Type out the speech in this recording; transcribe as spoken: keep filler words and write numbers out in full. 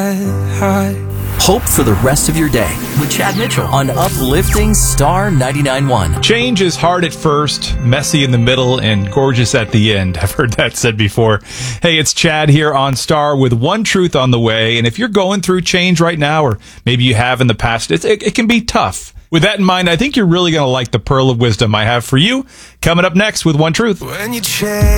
high. Hope for the rest of your day with Chad Mitchell on Uplifting Star ninety-nine point one. Change is hard at first, messy in the middle, and gorgeous at the end. I've heard that said before. Hey, it's Chad here on Star with one truth on the way. And if you're going through change right now, or maybe you have in the past, it's, it, it can be tough. With that in mind, I think you're really going to like the pearl of wisdom I have for you coming up next with One Truth. When you change.